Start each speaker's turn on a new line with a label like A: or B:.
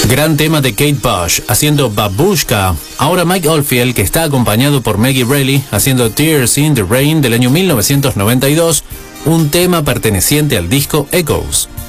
A: Gran tema de Kate Bush haciendo Babushka. Ahora Mike Oldfield, que está acompañado por Maggie Reilly, haciendo Tears in the Rain del año 1992, un tema perteneciente al disco Echoes.